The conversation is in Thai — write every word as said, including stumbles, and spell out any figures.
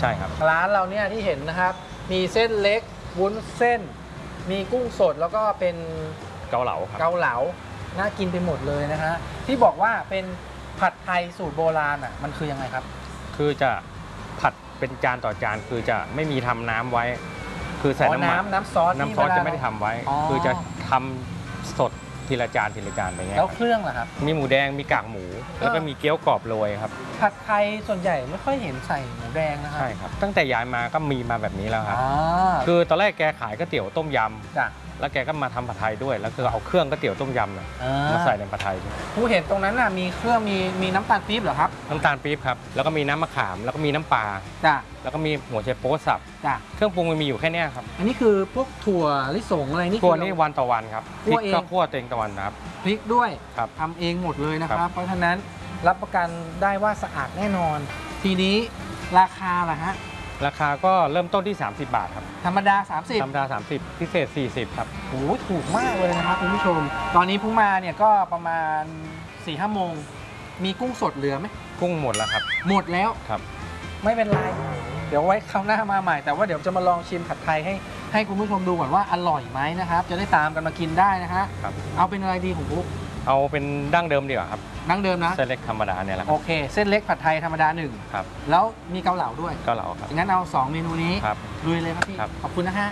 ใช่ครับร้านเราเนี่ยที่เห็นนะครับมีเส้นเล็กวุ้นเส้นมีกุ้งสดแล้วก็เป็นเกาเหลาครับเกาเหลาน่ากินไปหมดเลยนะฮะที่บอกว่าเป็นผัดไทยสูตรโบราณอ่ะมันคือยังไงครับคือจะผัดเป็นจานต่อจานคือจะไม่มีทำน้ำไว้คือใส่น้ำมันน้ำน้ำซอสน้ำซอสจะไม่ได้ทำไว้คือจะทำสดทีละจานทีละจานไปเงี้ยแล้วเครื่องล่ะครับมีหมูแดงมีกากหมูแล้วก็มีเกี๊ยวกรอบโรยครับผัดไทยส่วนใหญ่ไม่ค่อยเห็นใส่หมูแดงนะครับใช่ครับตั้งแต่ย้ายมาก็มีมาแบบนี้แล้วครับคือตอนแรกแกขายก๋วยเตี๋ยวต้มยำแล้วแกก็มาทำผัดไทยด้วยแล้วคือเอาเครื่องก๋วยเตี๋ยวต้มยำมาใส่ในผัดไทยผู้เห็นตรงนั้นน่ะมีเครื่องมีมีน้ำตาลปี๊บเหรอครับน้ำตาลปี๊บครับแล้วก็มีน้ำมะขามแล้วก็มีน้ำปลาจ้ะแล้วก็มีหัวไชโป๊สับจ้ะเครื่องปรุงมันมีอยู่แค่นี้ครับอันนี้คือพวกถั่วลิสงอะไรนี่ตัวนี้วันต่อวันครับพริกก็คั่วเองต่อวันครับพริกด้วยครับทำเองหมดเลยนะครับเพราะฉะนั้นรับประกันได้ว่าสะอาดแน่นอนทีนี้ราคาล่ะฮะราคาก็เริ่มต้นที่สามสิบบาทครับธรรมดาสามสิบธรรมดาสามสิบพิเศษสี่สิบครับโอ้ยถูกมากเลยนะครับคุณผู้ชมตอนนี้พุ่งมาเนี่ยก็ประมาณ สี่ห้า โมงมีกุ้งสดเหลือไหมกุ้งหมดแล้วครับหมดแล้วครับไม่เป็นไรเดี๋ยวไว้คราวหน้ามาใหม่แต่ว่าเดี๋ยวจะมาลองชิมผัดไทยให้ให้คุณผู้ชมดูก่อนว่าอร่อยไหมนะครับจะได้ตามกันมากินได้นะฮะเอาเป็นอะไรดีของปุ๊กเอาเป็นดั้งเดิมดีกว่าครับดั้งเดิมนะเส้นเล็กธรรมดาเนี่ยแหละโอเคเส้นเล็กผัดไทยธรรมดาหนึ่งครับแล้วมีเกาเหลาด้วยเกาเหลาครับงั้นเอาสองเมนูนี้ครับลุยเลยครับพี่ขอบคุณนะฮะ